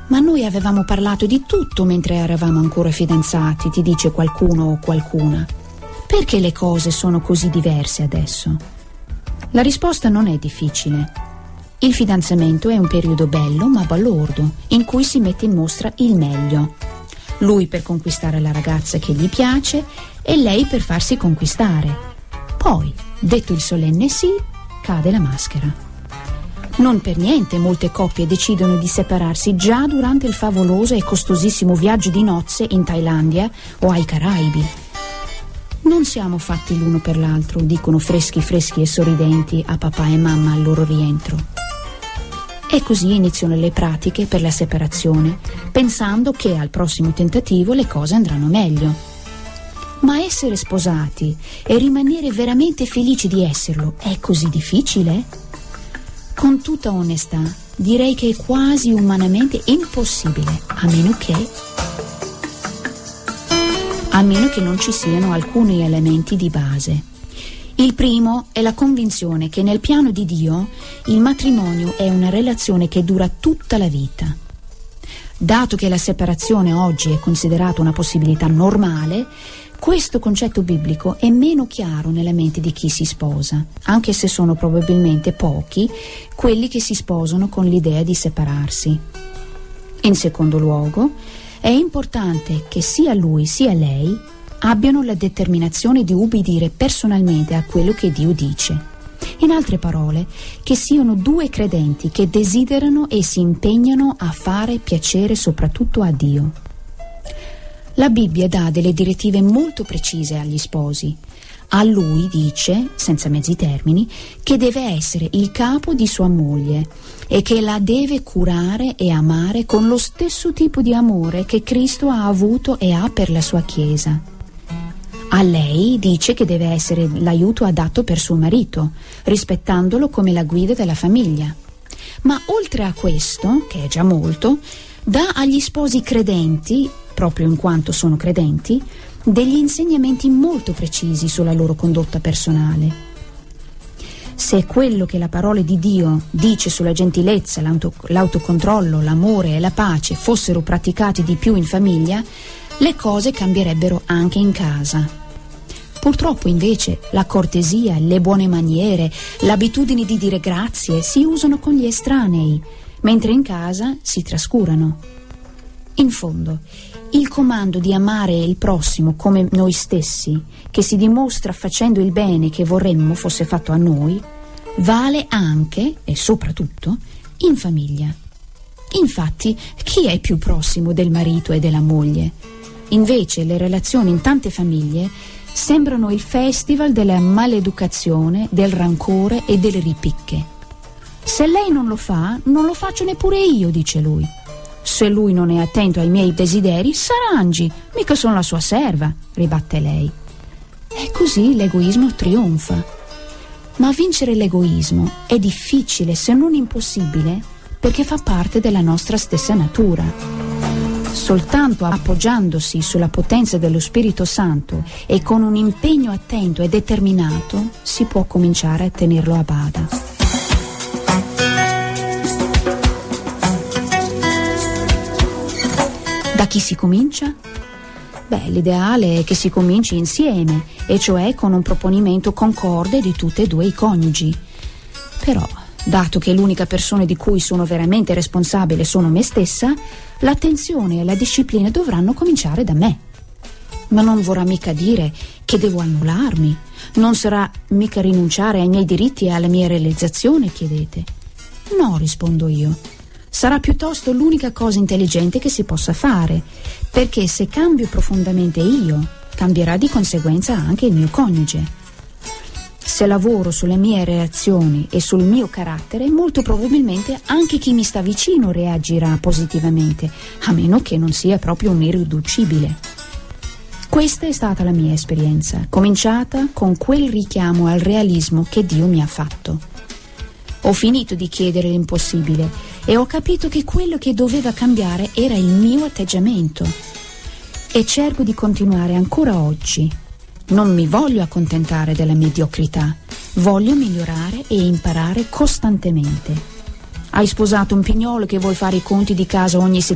Ma noi avevamo parlato di tutto mentre eravamo ancora fidanzati, ti dice qualcuno o qualcuna. Perché le cose sono così diverse adesso? La risposta non è difficile. Il fidanzamento è un periodo bello ma balordo, in cui si mette in mostra il meglio. Lui per conquistare la ragazza che gli piace e lei per farsi conquistare. Poi, detto il solenne sì, cade la maschera. Non per niente molte coppie decidono di separarsi già durante il favoloso e costosissimo viaggio di nozze in Thailandia o ai Caraibi. Non siamo fatti l'uno per l'altro, dicono freschi e sorridenti a papà e mamma al loro rientro. E così iniziano le pratiche per la separazione, pensando che al prossimo tentativo le cose andranno meglio. Ma essere sposati e rimanere veramente felici di esserlo è così difficile? Con tutta onestà, direi che è quasi umanamente impossibile, a meno che non ci siano alcuni elementi di base. Il primo è la convinzione che nel piano di Dio il matrimonio è una relazione che dura tutta la vita. Dato che la separazione oggi è considerata una possibilità normale, questo concetto biblico è meno chiaro nella mente di chi si sposa, anche se sono probabilmente pochi quelli che si sposano con l'idea di separarsi. In secondo luogo, è importante che sia lui sia lei abbiano la determinazione di ubbidire personalmente a quello che Dio dice. In altre parole, che siano due credenti che desiderano e si impegnano a fare piacere soprattutto a Dio. La Bibbia dà delle direttive molto precise agli sposi. A lui dice, senza mezzi termini, che deve essere il capo di sua moglie e che la deve curare e amare con lo stesso tipo di amore che Cristo ha avuto e ha per la sua Chiesa. A lei dice che deve essere l'aiuto adatto per suo marito, rispettandolo come la guida della famiglia. Ma oltre a questo, che è già molto, dà agli sposi credenti, proprio in quanto sono credenti, degli insegnamenti molto precisi sulla loro condotta personale. Se quello che la parola di Dio dice sulla gentilezza, l'autocontrollo, l'amore e la pace fossero praticati di più in famiglia, le cose cambierebbero anche in casa. Purtroppo invece la cortesia, le buone maniere, l'abitudine di dire grazie si usano con gli estranei, mentre in casa si trascurano. In fondo, il comando di amare il prossimo come noi stessi, che si dimostra facendo il bene che vorremmo fosse fatto a noi, vale anche e soprattutto in famiglia. Infatti, chi è più prossimo del marito e della moglie? Invece, le relazioni in tante famiglie sembrano il festival della maleducazione, del rancore e delle ripicche. Se lei non lo fa, non lo faccio neppure io, dice lui. Se lui non è attento ai miei desideri, s'arrangi, mica sono la sua serva, ribatte lei. E così l'egoismo trionfa. Ma vincere l'egoismo è difficile, se non impossibile, perché fa parte della nostra stessa natura. Soltanto appoggiandosi sulla potenza dello Spirito Santo e con un impegno attento e determinato si può cominciare a tenerlo a bada. Da chi si comincia? L'ideale è che si cominci insieme, e cioè con un proponimento concorde di tutti e due i coniugi. Però, dato che l'unica persona di cui sono veramente responsabile sono me stessa, l'attenzione e la disciplina dovranno cominciare da me. Ma non vorrà mica dire che devo annullarmi, non sarà mica rinunciare ai miei diritti e alla mia realizzazione, chiedete. No, rispondo io. Sarà piuttosto l'unica cosa intelligente che si possa fare, perché se cambio profondamente io, cambierà di conseguenza anche il mio coniuge. Se lavoro sulle mie reazioni e sul mio carattere, molto probabilmente anche chi mi sta vicino reagirà positivamente, a meno che non sia proprio un irriducibile. Questa è stata la mia esperienza, cominciata con quel richiamo al realismo che Dio mi ha fatto. Ho finito di chiedere l'impossibile e ho capito che quello che doveva cambiare era il mio atteggiamento. E cerco di continuare ancora oggi. Non mi voglio accontentare della mediocrità, voglio migliorare e imparare costantemente. Hai sposato un pignolo che vuol fare i conti di casa ogni settimana?